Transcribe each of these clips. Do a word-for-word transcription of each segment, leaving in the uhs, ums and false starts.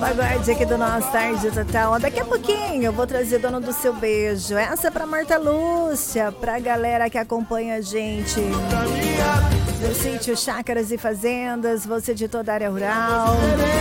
pagode aqui do nosso Tarde Total. Daqui a pouquinho eu vou trazer Dono do Seu Beijo. Essa é pra Marta Lúcia, pra galera que acompanha a gente do sítio Chácaras e Fazendas, você de toda a área rural.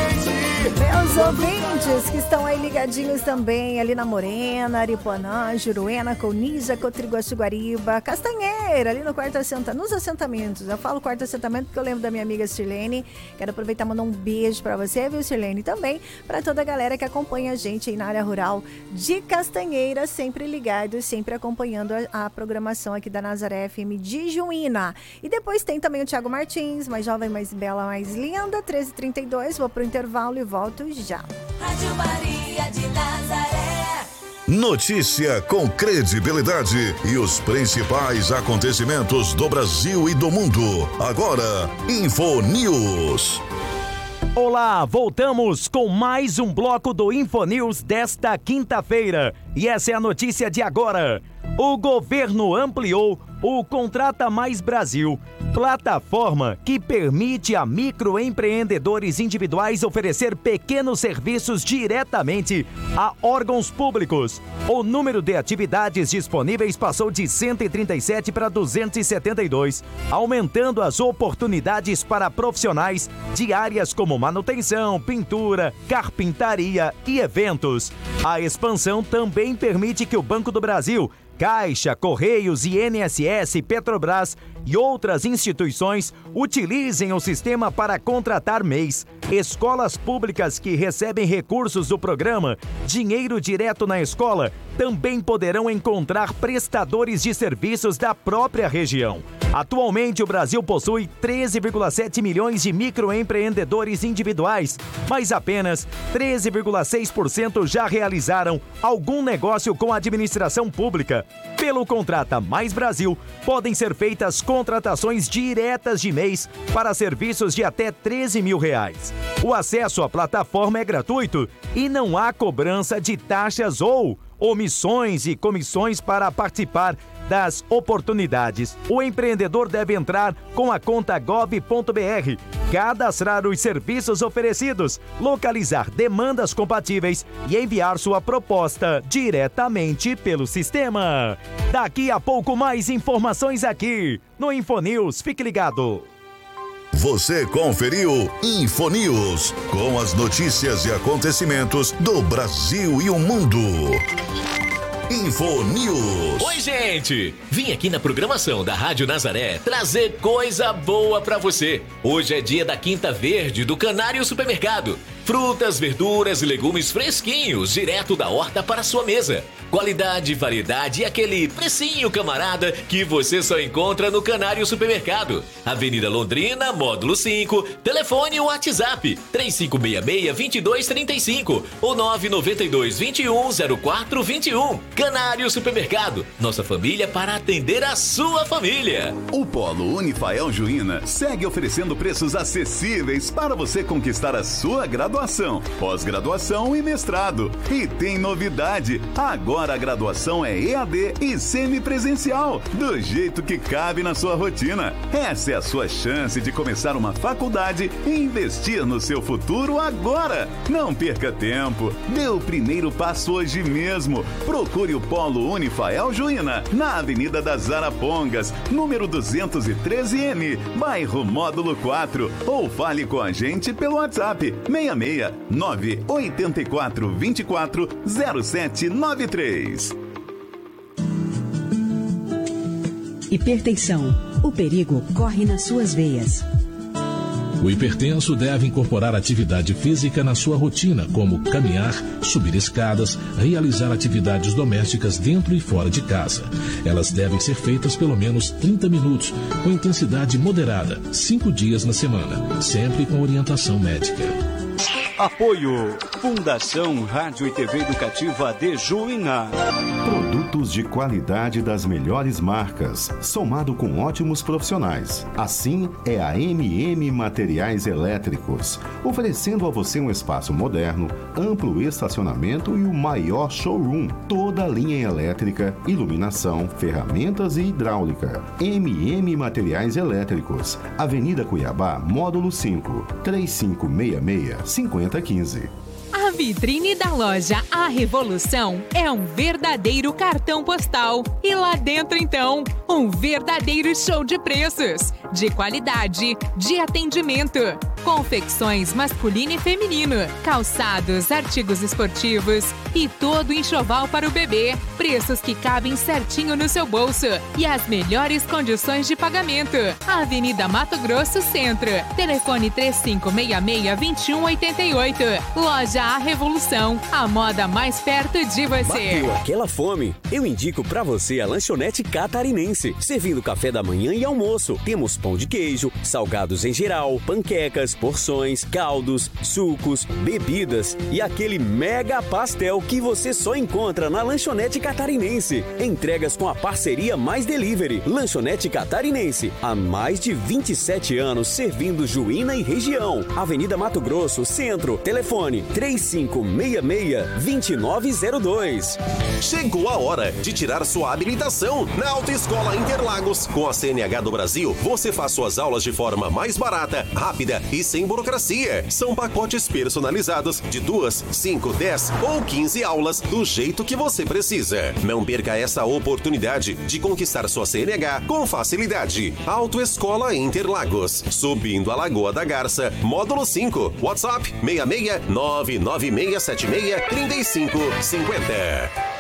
Meus ouvintes que estão aí ligadinhos também ali na Morena, Aripuanã, Juruena, Conija, Cotriguaçu, Guariba, Castanheira, ali no quarto assentamento, nos assentamentos. Eu falo quarto assentamento porque eu lembro da minha amiga Sirlene. Quero aproveitar e mandar um beijo pra você, viu, Sirlene? Também pra toda a galera que acompanha a gente aí na área rural de Castanheira, sempre ligado, sempre acompanhando a, a programação aqui da Nazaré F M de Juína. E depois tem também o Thiago Martins, mais jovem, mais bela, mais linda, treze e trinta e dois. Vou pro intervalo e volto já. Rádio Maria de Nazaré. Notícia com credibilidade e os principais acontecimentos do Brasil e do mundo. Agora, Info News. Olá, voltamos com mais um bloco do Info News desta quinta-feira. E essa é a notícia de agora. O governo ampliou o Contrata Mais Brasil, plataforma que permite a microempreendedores individuais oferecer pequenos serviços diretamente a órgãos públicos. O número de atividades disponíveis passou de cento e trinta e sete para duzentos e setenta e dois, aumentando as oportunidades para profissionais de áreas como manutenção, pintura, carpintaria e eventos. A expansão também permite que o Banco do Brasil, Caixa, Correios, I N S S, Petrobras e outras instituições utilizem o sistema para contratar M E Is. Escolas públicas que recebem recursos do programa Dinheiro Direto na Escola também poderão encontrar prestadores de serviços da própria região. Atualmente, o Brasil possui treze vírgula sete milhões de microempreendedores individuais, mas apenas treze vírgula seis por cento já realizaram algum negócio com a administração pública. Pelo Contrata Mais Brasil, podem ser feitas contratações diretas de M E Is para serviços de até treze mil reais. O acesso à plataforma é gratuito e não há cobrança de taxas ou omissões e comissões para participar das oportunidades. O empreendedor deve entrar com a conta gov ponto br, cadastrar os serviços oferecidos, localizar demandas compatíveis e enviar sua proposta diretamente pelo sistema. Daqui a pouco mais informações aqui no Infonews. Fique ligado. Você conferiu Infonews, com as notícias e acontecimentos do Brasil e o mundo. Infonews. Oi, gente! Vim aqui na programação da Rádio Nazaré trazer coisa boa pra você. Hoje é dia da Quinta Verde do Canário Supermercado. Frutas, verduras e legumes fresquinhos, direto da horta para a sua mesa. Qualidade, variedade e aquele precinho camarada que você só encontra no Canário Supermercado. Avenida Londrina, módulo cinco, telefone ou WhatsApp três cinco seis seis, dois dois três cinco ou nove nove dois, vinte e um, zero quatro vinte e um. Canário Supermercado, nossa família para atender a sua família. O Polo Unifael Juína segue oferecendo preços acessíveis para você conquistar a sua graduação, pós-graduação e mestrado. E tem novidade, agora a graduação é E A D e semipresencial, do jeito que cabe na sua rotina. Essa é a sua chance de começar uma faculdade e investir no seu futuro agora. Não perca tempo, dê o primeiro passo hoje mesmo. Procure o Polo Unifael Juína, na Avenida das Arapongas, número duzentos e treze M, bairro Módulo quatro, ou fale com a gente pelo WhatsApp seis seis nove oito quatro dois quatro zero sete nove três. Hipertensão. O perigo corre nas suas veias. O hipertenso deve incorporar atividade física na sua rotina, como caminhar, subir escadas, realizar atividades domésticas dentro e fora de casa. Elas devem ser feitas pelo menos trinta minutos, com intensidade moderada, cinco dias na semana, sempre com orientação médica. Apoio Fundação Rádio e T V Educativa de Juína. Produtos de qualidade das melhores marcas, somado com ótimos profissionais. Assim é a M M Materiais Elétricos, oferecendo a você um espaço moderno, amplo estacionamento e o maior showroom. Toda a linha elétrica, iluminação, ferramentas e hidráulica. M M Materiais Elétricos, Avenida Cuiabá, módulo cinco, três cinco seis seis, cinco zero um cinco. A vitrine da loja A Revolução é um verdadeiro cartão postal. E lá dentro, então, um verdadeiro show de preços, de qualidade, de atendimento. Confecções masculino e feminino, calçados, artigos esportivos e todo enxoval para o bebê. Preços que cabem certinho no seu bolso e as melhores condições de pagamento. Avenida Mato Grosso Centro. Telefone três cinco seis seis, dois um oito oito. Loja A Revolução, a moda mais perto de você. Bateu aquela fome? Eu indico pra você a lanchonete catarinense, servindo café da manhã e almoço. Temos pão de queijo, salgados em geral, panquecas, porções, caldos, sucos, bebidas e aquele mega pastel que você só encontra na lanchonete catarinense. Entregas com a parceria Mais Delivery. Lanchonete catarinense, há mais de vinte e sete anos servindo Juína e região. Avenida Mato Grosso, Centro. Telefone três cinco seis seis, dois nove zero dois. Chegou a hora de tirar sua habilitação na Autoescola Interlagos. Com a C N H do Brasil, você faz suas aulas de forma mais barata, rápida e sem burocracia. São pacotes personalizados de duas, cinco, dez ou quinze aulas do jeito que você precisa. Não perca essa oportunidade de conquistar sua C N H com facilidade. Autoescola Interlagos, subindo a Lagoa da Garça, módulo cinco. WhatsApp seis seis nove nove seis sete seis três cinco cinco zero.